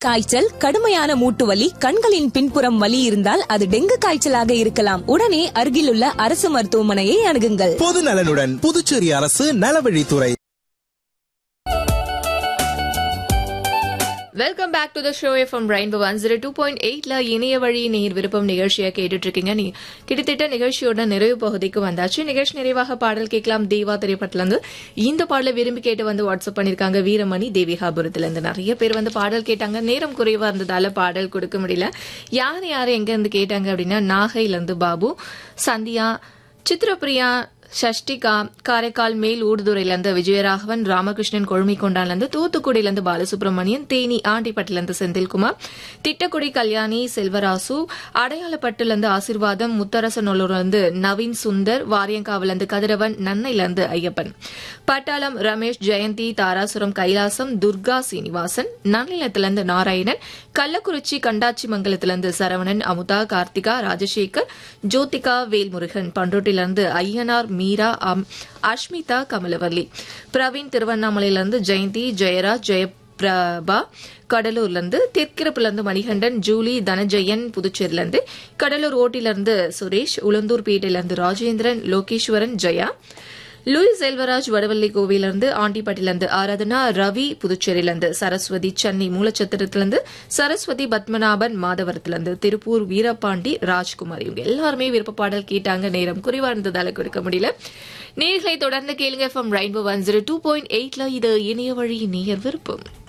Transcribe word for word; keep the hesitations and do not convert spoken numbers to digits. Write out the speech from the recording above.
காய்ச்சல், கடுமையான மூட்டு வலி, கண்களின் பின்புறம் வலி இருந்தால் அது டெங்கு காய்ச்சலாக இருக்கலாம். உடனே அருகிலுள்ள அரசு மருத்துவமனையை அணுகுங்கள். பொது நலனுடன் புதுச்சேரி அரசு நலவழித்துறை. Welcome back to the show from rainbow one zero two point எயிட்ல இணைய வழி நேர் விருப்பம் நிகழ்ச்சியை கேட்டுட்டு இருக்கீங்க. நீ கிட்டத்தட்ட நிகழ்ச்சியோட நிறைவு பகுதிக்கு வந்தாச்சு. நிகழ்ச்சி நிறைவாக பாடல் கேட்கலாம். தேவா திரைப்படத்துல இருந்து இந்த பாடலை விரும்பி கேட்டு வந்து வாட்ஸ்அப் பண்ணிருக்காங்க வீரமணி தேவிகாபுரத்துல இருந்து. நிறைய பேர் வந்து பாடல் கேட்டாங்க. நேரம் குறைவா இருந்ததால பாடல் கொடுக்க முடியல. யார் யார் எங்க இருந்து கேட்டாங்க அப்படின்னா நாகையில இருந்து பாபு, சந்தியா, சித்ரபிரியா, ஷஷ்டிகா, காரைக்கால் மேல் ஊடுதுறையிலிருந்து விஜயராகவன், ராமகிருஷ்ணன் கொழுமிக்கொண்டான்லேருந்து, தூத்துக்குடியிலிருந்து பாலசுப்ரமணியன், தேனி ஆண்டிப்பட்டிலிருந்து செந்தில்குமார், திட்டக்குடி கல்யாணி, செல்வராசு, அடையாளப்பட்டிலிருந்து ஆசிர்வாதம், முத்தரசநல்லூர்லேருந்து நவீன் சுந்தர், வாரியங்காவிலிருந்து கதிரவன், நன்னையிலிருந்து ஐயப்பன், பட்டாளம் ரமேஷ், ஜெயந்தி, தாராசுரம் கைலாசம், துர்கா சீனிவாசன், நன்னிலத்திலிருந்து நாராயணன், கள்ளக்குறிச்சி கண்டாச்சி மங்கலத்திலிருந்து சரவணன், அமுதா, கார்த்திகா, ராஜசேகர், ஜோதிகா, வேல்முருகன், பண்ருட்டிலிருந்து ஐயனார், மீரா, அஷ்மிதா, கமலவல்லி, பிரவீன் திருவண்ணாமலையிலிருந்து ஜெயந்தி, ஜெயராஜ், ஜெயபிரபா, கடலூர்லேருந்து, தெற்கிருப்புலேருந்து மணிகண்டன், ஜூலி, தனஜெயன், புதுச்சேரியிலிருந்து, கடலூர் ஓட்டிலிருந்து சுரேஷ், உளுந்தூர்பேட்டையிலிருந்து ராஜேந்திரன், லோகேஸ்வரன், ஜெயா, லூயிஸ் செல்வராஜ், வடவள்ளி கோவிலிருந்து, ஆண்டிப்பட்டிலிருந்து ஆராதனா, ரவி, புதுச்சேரியிலிருந்து சரஸ்வதி, சென்னை மூலச்சத்திரத்திலிருந்து சரஸ்வதி, பத்மநாபன், மாதவரத்திலிருந்து, திருப்பூர் வீரபாண்டி, ராஜ்குமார், இவங்க எல்லாருமே விருப்ப பாடல் கேட்டாங்க. நேரம் குறைவா இருந்ததால கொடுக்க முடியல. நேர்களை தொடர்ந்து கேளுங்க. From rainbow one zero two point எயிட்ல இது இணைய வழி நேயர் விருப்பம்.